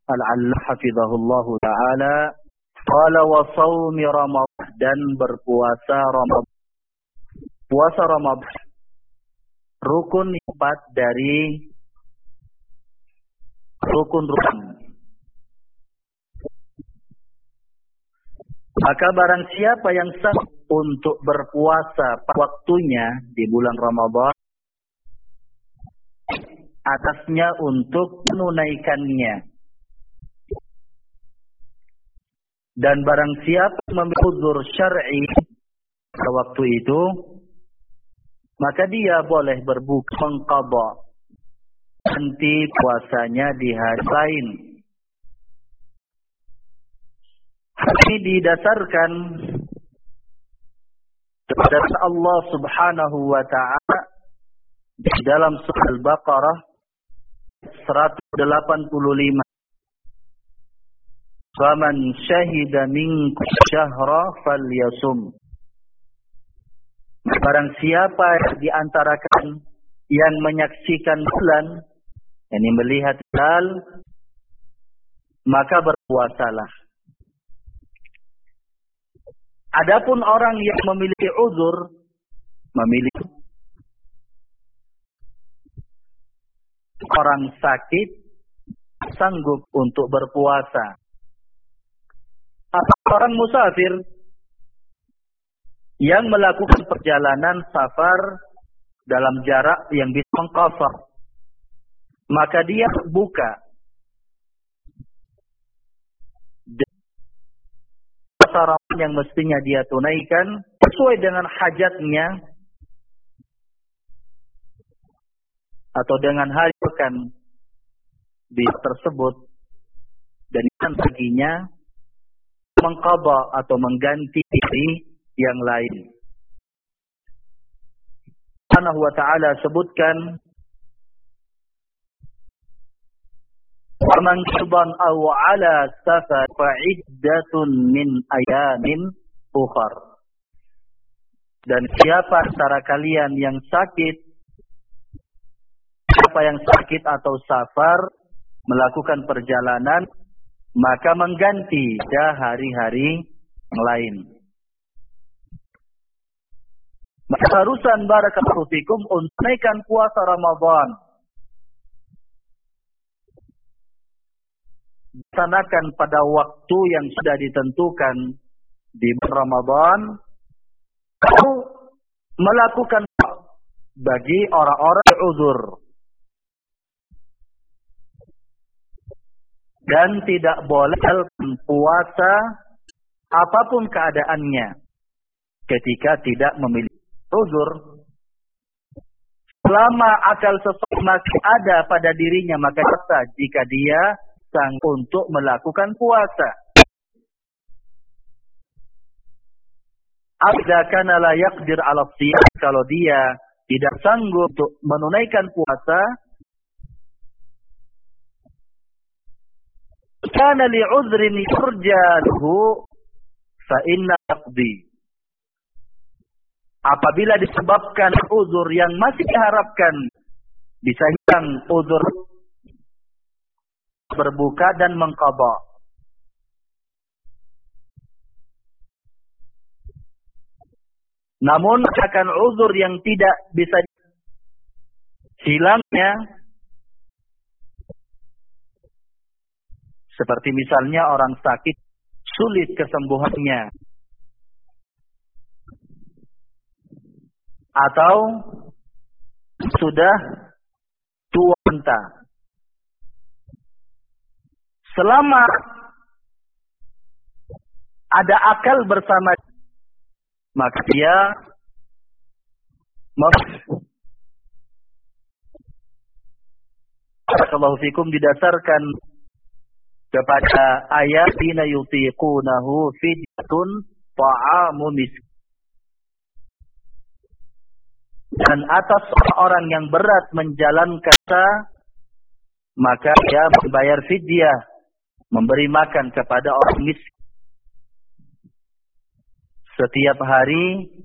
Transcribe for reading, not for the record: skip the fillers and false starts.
Al-Allah hafizahullahu ta'ala, qala wa shaumi Ramadan, dan berpuasa Ramadan. Puasa Ramadan rukun 4 dari rukun-rukun. Maka barang siapa yang sanggup untuk berpuasa waktunya di bulan Ramadan, atasnya untuk menunaikannya. Dan barang siapa memiliki uzur syar'i pada waktu itu, maka dia boleh berbuka mengqadha nanti puasanya di hari lain. Ini didasarkan kepada Allah Subhanahu wa ta'ala di dalam surah Al-Baqarah 185. Faman syahida minkum syahra falyasum. Barang siapa di antara kalian yang menyaksikan bulan, yakni melihat hilal, maka berpuasalah. Adapun orang yang memiliki uzur, memiliki orang sakit, sanggup untuk berpuasa. Atau orang musafir yang melakukan perjalanan safar dalam jarak yang bisa mengqasar, maka dia buka puasa yang mestinya dia tunaikan sesuai dengan hajatnya atau dengan hari pekan di tersebut, dan baginya mengqadha atau mengganti diri yang lain. Subhanahu wa ta'ala sebutkan, "Faman shubban aw 'ala safar fa'iddatun min ayamin ukhar." Dan siapa antara kalian yang sakit, siapa yang sakit atau safar melakukan perjalanan, maka mengganti hari-hari yang lain. Maka harusan barakallahu fikum untuk menaikkan puasa Ramadan, dilaksanakan pada waktu yang sudah ditentukan di bulan Ramadan, atau melakukan bagi orang-orang uzur. Dan tidak boleh puasa apapun keadaannya ketika tidak memiliki uzur. Selama akal seseorang masih ada pada dirinya, maka sah jika dia sanggup untuk melakukan puasa. Apabila kana la yaqdir 'ala shiyam, kalau dia tidak sanggup untuk menunaikan puasa, kana li'udhrin yurjahu fa inna yaqdi. Apabila disebabkan uzur yang masih diharapkan bisa hilang uzur, berbuka dan mengqadha. Namun akan uzur yang tidak bisa hilangnya, seperti misalnya orang sakit sulit kesembuhannya, atau sudah tua renta. Selama ada akal bersama, maka dia barakallahu fikum didasarkan kepada ayat dina yutiqunahu fidyatun ta'amu miskin. Dan atas orang yang berat menjalankan, maka dia membayar fidyah, memberi makan kepada orang miskin setiap hari